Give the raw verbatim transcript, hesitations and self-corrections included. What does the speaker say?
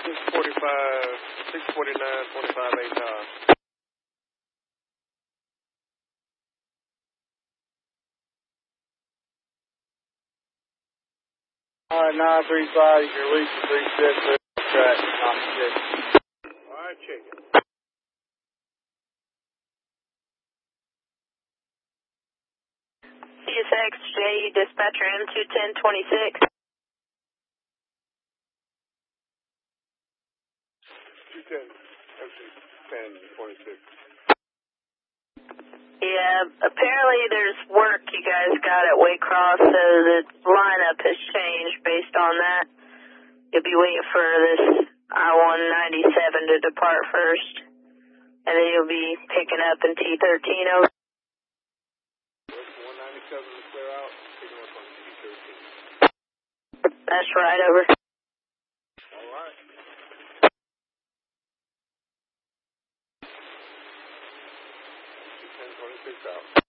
six forty-five, six forty-nine, twenty-five eight nine. Alright, nine three five, your lease is three six, track, copy six. Alright, check it. C S X J, dispatcher M two ten twenty-six. two ten, M two ten, twenty-six. Yeah, apparently there's work you guys got at Waycross, so the lineup has changed based on that. You'll be waiting for this I one ninety-seven to depart first, and then you'll be picking up in T thirteen over. one ninety-seven to clear out, picking up on T thirteen. That's right, over. Alright. two ten, twenty-six out.